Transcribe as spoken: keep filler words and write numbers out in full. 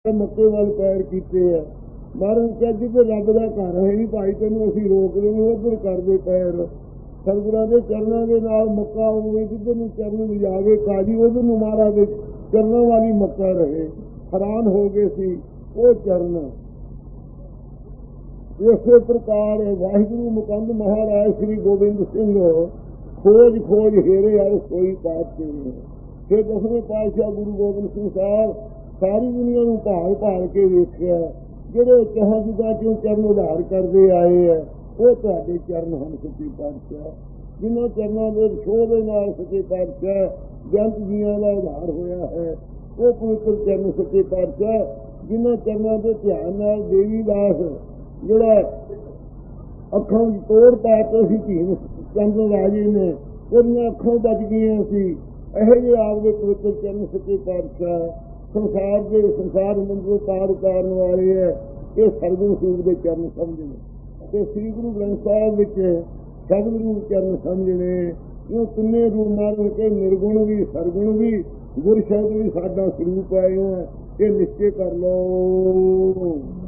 ਮੱਕੇ ਵੱਲ ਪੈਰ ਕੀਤੇ ਆ। ਮਹਾਰਾਜ ਕਿਹਾ ਜਿੱਧਰ ਰੱਬ ਦਾ ਘਰ ਹੈ ਨਹੀਂ ਭਾਈ ਤੈਨੂੰ ਅਸੀਂ ਰੋਕ ਦੇਵਾਂਗੇ, ਉੱਧਰ ਕਰਦੇ ਪੈਰ। ਸਤਿਗੁਰਾਂ ਦੇ ਚਰਨਾਂ ਦੇ ਨਾਲ ਮੱਕਾ ਹੋਵੇ, ਜਿੱਧਰ ਨੂੰ ਚਰਨ ਲਿਜਾਵੇ ਕਾਜੀ ਉਧਰ ਨੂੰ ਮਹਾਰਾਜ ਦੇ ਚਰਨਾਂ ਵਾਲੀ ਮੱਕਾ ਰਹੇ। ਹੈਰਾਨ ਹੋ ਗਏ ਸੀ ਉਹ ਚਰਨ। ਇਸੇ ਪ੍ਰਕਾਰ ਵਾਹਿਗੁਰੂ ਮੁਕੰਦ ਮਹਾਰਾਜ ਸ੍ਰੀ ਗੋਬਿੰਦ ਸਿੰਘ ਖੋਜ ਖੋਜ ਹੇਰੇ ਆਏ ਸੋਈ ਪਾਤਸ਼ਾਹ ਨੇ। ਫਿਰ ਦਸਵੇਂ ਪਾਤਸ਼ਾਹ ਗੁਰੂ ਗੋਬਿੰਦ ਸਿੰਘ ਸਾਹਿਬ ਸਾਰੀ ਦੁਨੀਆ ਨੂੰ ਭਾਲ ਭਾਲ ਕੇ ਵੇਖਿਆ। ਜਿਹੜੇ ਕਹਾਂ ਜਿੱਦਾਂ ਕਿਉਂ ਚਰਨ ਉਧਾਰ ਕਰਦੇ ਆਏ ਆ ਉਹ ਤੁਹਾਡੇ ਚਰਨ ਹਨ ਸੱਚੇ ਪਾਤਸ਼ਾਹ। ਜਿਨ੍ਹਾਂ ਚਰਨਾਂ ਦੇ ਛੋਹ ਦੇ ਨਾਲ ਸੱਚੇ ਪਾਤਸ਼ਾਹ ਜੰਤ ਜੀਆਂ ਦਾ ਉਧਾਰ ਹੋਇਆ ਹੈ ਉਹ ਪਵਿੱਤਰ ਚਰਨ ਸੱਚੇ ਪਾਤਸ਼ਾਹ। ਜਿਨ੍ਹਾਂ ਚਰਨਾਂ ਦੇ ਧਿਆਨ ਨਾਲ ਦੇਵੀ ਦਾਸ ਜਿਹੜਾ ਅੱਖਾਂ ਦੀ ਤੋੜ ਪਾ ਕੇ ਸੀ ਧੀਮ ਚੰਦ ਰਾਜੇ ਨੇ, ਉਹਦੀਆਂ ਅੱਖਾਂ ਬਚ ਗਈਆਂ ਸੀ। ਇਹੋ ਜਿਹੇ ਆਪਦੇ ਪਵਿੱਤਰ ਚਰਨ ਸੱਚੇ ਪਾਤਸ਼ਾਹ ਸੰਸਾਰ ਦੇ ਸੰਸਾਰ ਮੰਦਰੋਂ ਪਾਰ ਉਤਾਰਨ ਵਾਲੇ ਹੈ। ਇਹ ਸਰਗੁਣ ਸਰੂਪ ਦੇ ਚਰਨ ਸਮਝਣੇ ਤੇ ਸ੍ਰੀ ਗੁਰੂ ਗ੍ਰੰਥ ਸਾਹਿਬ ਵਿੱਚ ਸਤਿਗੁਰੂ ਰੂਪ ਚਰਨ ਸਮਝਣੇ। ਉਹ ਤਿੰਨੇ ਰੂਪ ਮਾਰਨ ਕੇ ਨਿਰਗੁਣ ਵੀ ਸਰਗੁਣ ਵੀ ਗੁਰ ਸ਼ਬਦ ਵੀ ਸਾਡਾ ਸਰੂਪ ਆਏ ਹੈ। ਇਹ ਨਿਸ਼ਚੈ ਕਰ ਲਓ।